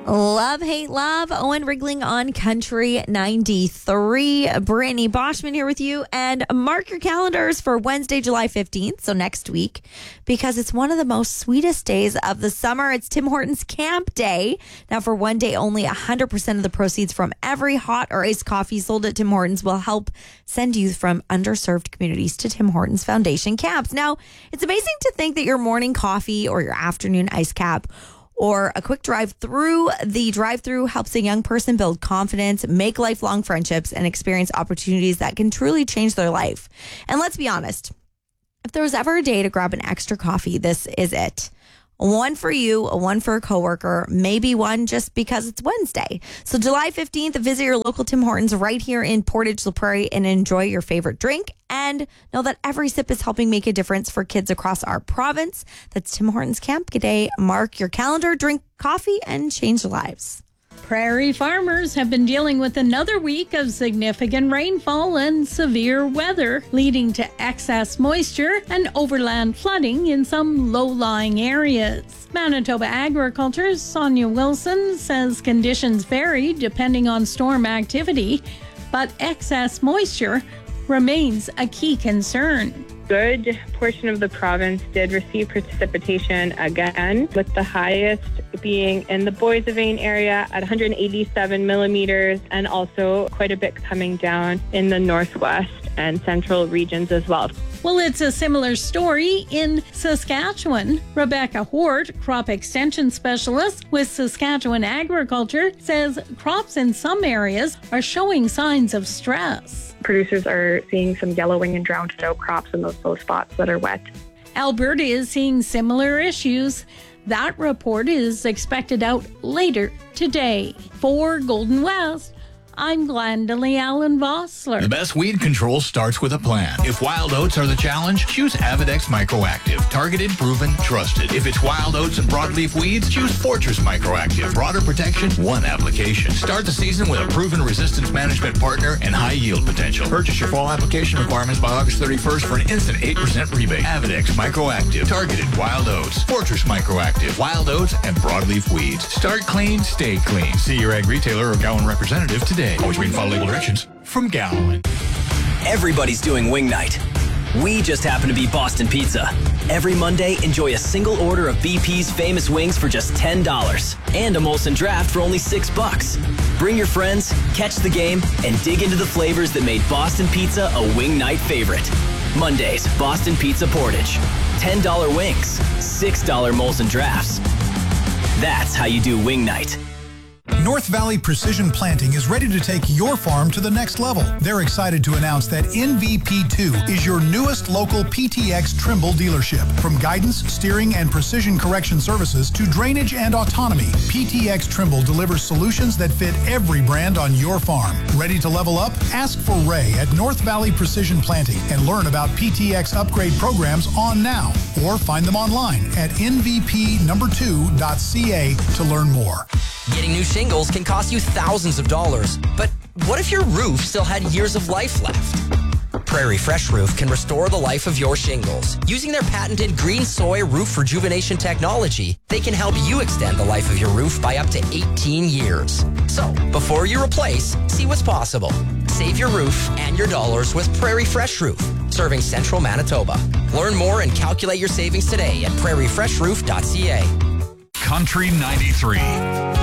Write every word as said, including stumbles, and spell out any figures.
Love, hate, love. Owen Rigling on Country ninety-three. Brittany Boschman here with you. And mark your calendars for Wednesday, July fifteenth, so next week, because it's one of the most sweetest days of the summer. It's Tim Hortons Camp Day. Now, for one day only, one hundred percent of the proceeds from every hot or iced coffee sold at Tim Hortons will help send youth from underserved communities to Tim Hortons Foundation camps. Now, it's amazing to think that your morning coffee or your afternoon iced cap or a quick drive through the drive-through helps a young person build confidence, make lifelong friendships, and experience opportunities that can truly change their life. And let's be honest, if there was ever a day to grab an extra coffee, this is it. One for you, one for a coworker, maybe one just because it's Wednesday. So July fifteenth, visit your local Tim Hortons right here in Portage La Prairie and enjoy your favorite drink. And know that every sip is helping make a difference for kids across our province. That's Tim Hortons Camp Day. Mark your calendar, drink coffee, and change lives. Prairie farmers have been dealing with another week of significant rainfall and severe weather, leading to excess moisture and overland flooding in some low-lying areas. Manitoba Agriculture's Sonia Wilson says conditions vary depending on storm activity, but excess moisture remains a key concern. Good portion of the province did receive precipitation again, with the highest being in the Boissevain area at one hundred eighty-seven millimeters, and also quite a bit coming down in the northwest and central regions as well. Well, it's a similar story in Saskatchewan. Rebecca Hort, crop extension specialist with Saskatchewan Agriculture, says crops in some areas are showing signs of stress. Producers are seeing some yellowing and drowned out crops in those, those spots that are wet. Alberta is seeing similar issues. That report is expected out later today. For Golden West, I'm Glendalee Allen Vossler. The best weed control starts with a plan. If wild oats are the challenge, choose Avidex Microactive. Targeted, proven, trusted. If it's wild oats and broadleaf weeds, choose Fortress Microactive. Broader protection, one application. Start the season with a proven resistance management partner and high yield potential. Purchase your fall application requirements by August thirty-first for an instant eight percent rebate. Avidex Microactive. Targeted wild oats. Fortress Microactive. Wild oats and broadleaf weeds. Start clean, stay clean. See your ag retailer or Gowan representative today. Always read and follow label directions from Gowan. Everybody's doing wing night. We just happen to be Boston Pizza. Every Monday, enjoy a single order of B P's famous wings for just ten dollars and a Molson Draft for only six bucks. Bring your friends, catch the game, and dig into the flavors that made Boston Pizza a wing night favorite. Mondays, Boston Pizza Portage. ten dollar wings, six dollar Molson Drafts. That's how you do wing night. North Valley Precision Planting is ready to take your farm to the next level. They're excited to announce that N V P two is your newest local P T X Trimble dealership. From guidance, steering, and precision correction services to drainage and autonomy, P T X Trimble delivers solutions that fit every brand on your farm. Ready to level up? Ask for Ray at North Valley Precision Planting and learn about P T X upgrade programs on now, or find them online at N V P number two dot C A to learn more. Getting new shingles can cost you thousands of dollars, but what if your roof still had years of life left? Prairie Fresh Roof can restore the life of your shingles. Using their patented green soy roof rejuvenation technology, they can help you extend the life of your roof by up to eighteen years. So, before you replace, see what's possible. Save your roof and your dollars with Prairie Fresh Roof, serving central Manitoba. Learn more and calculate your savings today at prairie fresh roof dot C A. Country ninety-three.